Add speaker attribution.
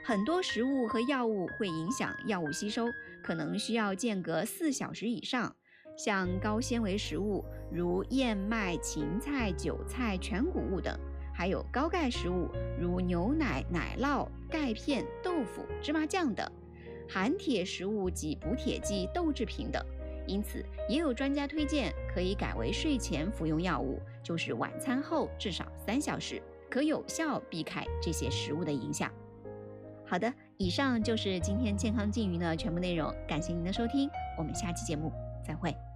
Speaker 1: 很多食物和药物会影响药物吸收，可能需要间隔4小时以上。像高纤维食物，如燕麦、芹菜、韭菜、全谷物等，还有高钙食物，如牛奶、奶酪、钙片、豆腐、芝麻酱等，含铁食物及补铁剂、豆制品等。因此，也有专家推荐可以改为睡前服用药物，就是晚餐后至少3小时，可有效避开这些食物的影响。好的，以上就是今天健康金鱼的全部内容，感谢您的收听，我们下期节目再会。